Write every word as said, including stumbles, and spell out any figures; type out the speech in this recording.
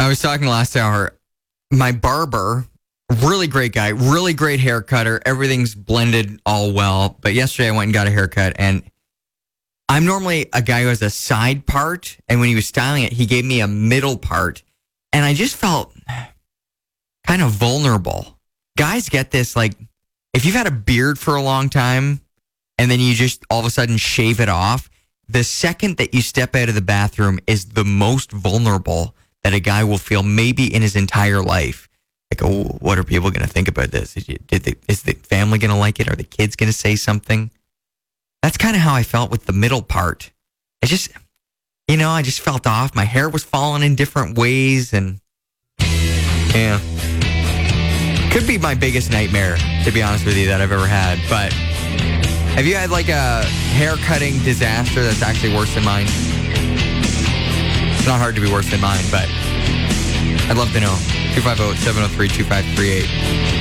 I was talking last hour. My barber, really great guy, really great hair cutter. Everything's blended all well. But yesterday I went and got a haircut, and I'm normally a guy who has a side part. And when he was styling it, he gave me a middle part. And I just felt kind of vulnerable. Guys get this, like, if you've had a beard for a long time and then you just all of a sudden shave it off, the second that you step out of the bathroom is the most vulnerable that a guy will feel maybe in his entire life. Like, oh, what are people going to think about this? Is, you, did the, is the family going to like it? Are the kids going to say something? That's kind of how I felt with the middle part. I just, you know, I just felt off. My hair was falling in different ways, and yeah. Could be my biggest nightmare, to be honest with you, that I've ever had. But have you had like a hair cutting disaster that's actually worse than mine? It's not hard to be worse than mine, but I'd love to know. two five zero, seven zero three, two five three eight.